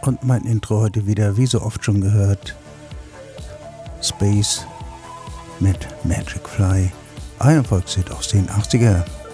Und mein Intro heute wieder, wie so oft schon gehört, Space mit Magic Fly, ein Volkshit aus den 80er.